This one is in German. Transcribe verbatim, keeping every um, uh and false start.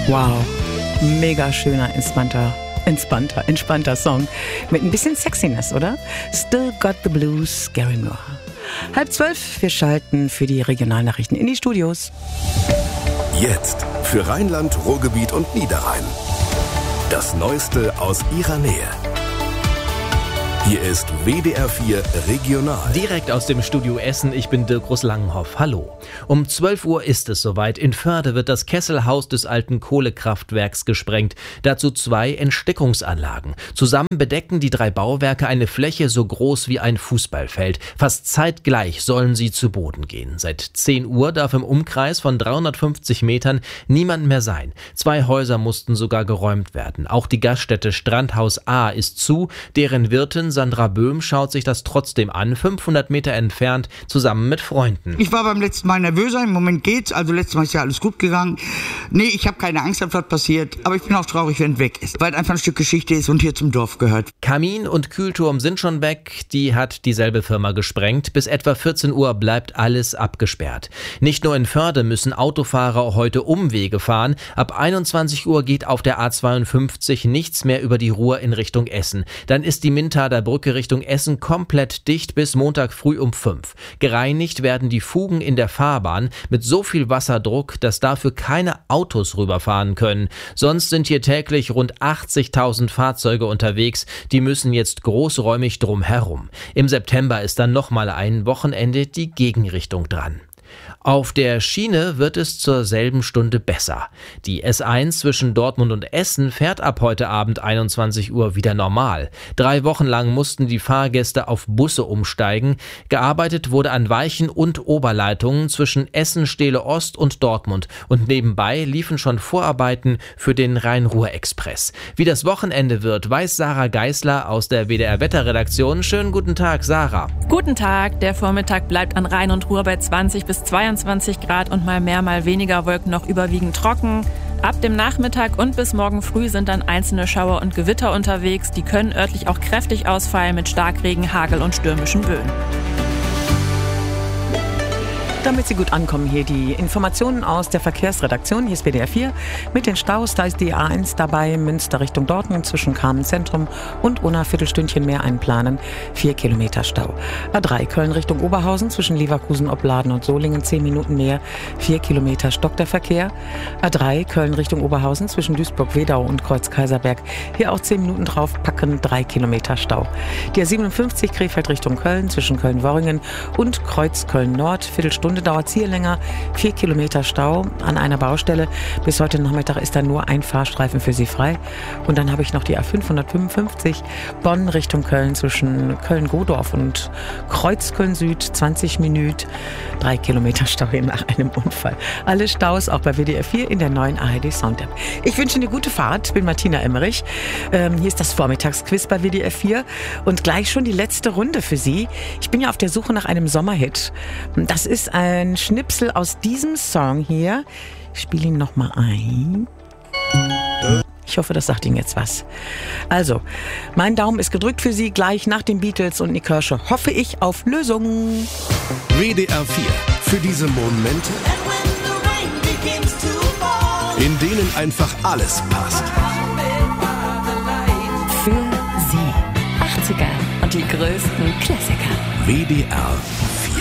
Wow, mega schöner, entspannter, entspannter, entspannter Song mit ein bisschen Sexiness, oder? Still Got the Blues, Gary Moore. Halb zwölf, wir schalten für die Regionalnachrichten in die Studios. Jetzt für Rheinland, Ruhrgebiet und Niederrhein. Das Neueste aus ihrer Nähe. Hier ist W D R vier Regional. Direkt aus dem Studio Essen, ich bin Dirk Russ-Langenhoff. Hallo. Um zwölf Uhr ist es soweit. In Förde wird das Kesselhaus des alten Kohlekraftwerks gesprengt. Dazu zwei Entsteckungsanlagen. Zusammen bedecken die drei Bauwerke eine Fläche so groß wie ein Fußballfeld. Fast zeitgleich sollen sie zu Boden gehen. Seit zehn Uhr darf im Umkreis von dreihundertfünfzig Metern niemand mehr sein. Zwei Häuser mussten sogar geräumt werden. Auch die Gaststätte Strandhaus A ist zu, deren Wirtin Sandra Böhm schaut sich das trotzdem an, fünfhundert Meter entfernt, zusammen mit Freunden. Ich war beim letzten Mal nervöser, im Moment geht's, also letztes Mal ist ja alles gut gegangen. Nee, ich habe keine Angst, dass was passiert, aber ich bin auch traurig, wenn es weg ist, weil es einfach ein Stück Geschichte ist und hier zum Dorf gehört. Kamin und Kühlturm sind schon weg, die hat dieselbe Firma gesprengt. Bis etwa vierzehn Uhr bleibt alles abgesperrt. Nicht nur in Förde müssen Autofahrer heute Umwege fahren, ab einundzwanzig Uhr geht auf der A zweiundfünfzig nichts mehr über die Ruhr in Richtung Essen. Dann ist die Mintader Brücke Richtung Essen komplett dicht bis Montag früh um fünf. Gereinigt werden die Fugen in der Fahrbahn mit so viel Wasserdruck, dass dafür keine Autos rüberfahren können. Sonst sind hier täglich rund achtzigtausend Fahrzeuge unterwegs, die müssen jetzt großräumig drumherum. Im September ist dann nochmal ein Wochenende die Gegenrichtung dran. Auf der Schiene wird es zur selben Stunde besser. Die S eins zwischen Dortmund und Essen fährt ab heute Abend einundzwanzig Uhr wieder normal. Drei Wochen lang mussten die Fahrgäste auf Busse umsteigen. Gearbeitet wurde an Weichen und Oberleitungen zwischen Essen, Steele Ost und Dortmund. Und nebenbei liefen schon Vorarbeiten für den Rhein-Ruhr-Express. Wie das Wochenende wird, weiß Sarah Geisler aus der W D R-Wetterredaktion. Schönen guten Tag, Sarah. Guten Tag. Der Vormittag bleibt an Rhein und Ruhr bei zwanzig bis zweiundzwanzig Grad und mal mehr, mal weniger Wolken, noch überwiegend trocken. Ab dem Nachmittag und bis morgen früh sind dann einzelne Schauer und Gewitter unterwegs. Die können örtlich auch kräftig ausfallen mit Starkregen, Hagel und stürmischen Böen. Damit Sie gut ankommen, hier die Informationen aus der Verkehrsredaktion. Hier ist W D R vier mit den Staus. Da ist die A eins dabei, Münster Richtung Dortmund zwischen Carmen Zentrum und Unna Viertelsstündchen mehr einplanen. Vier Kilometer Stau. A drei Köln Richtung Oberhausen zwischen Leverkusen, Opladen und Solingen. Zehn Minuten mehr. Vier Kilometer stockt der Verkehr. A drei Köln Richtung Oberhausen zwischen Duisburg-Wedau und Kreuz-Kaiserberg. Hier auch zehn Minuten drauf packen. Drei Kilometer Stau. Die A siebenundfünfzig Krefeld Richtung Köln zwischen Köln-Worringen und Kreuz-Köln-Nord. Viertelstunde dauert es hier länger, vier Kilometer Stau an einer Baustelle. Bis heute Nachmittag ist da nur ein Fahrstreifen für Sie frei. Und dann habe ich noch die A fünfhundertfünfundfünfzig Bonn Richtung Köln zwischen Köln-Godorf und Kreuz-Köln-Süd, zwanzig Minuten, drei Kilometer Stau hier nach einem Unfall. Alle Staus auch bei W D R vier in der neuen A R D Sound App. Ich wünsche eine gute Fahrt, bin Martina Emmerich. Ähm, hier ist das Vormittagsquiz bei W D R vier und gleich schon die letzte Runde für Sie. Ich bin ja auf der Suche nach einem Sommerhit. Das ist ein Ein Schnipsel aus diesem Song hier. Ich spiele ihn nochmal ein. Ich hoffe, das sagt Ihnen jetzt was. Also, mein Daumen ist gedrückt für Sie. Gleich nach den Beatles und Nick Kershaw hoffe ich auf Lösungen. W D R vier. Für diese Momente, in denen einfach alles passt. Für Sie. achtziger und die größten Klassiker. W D R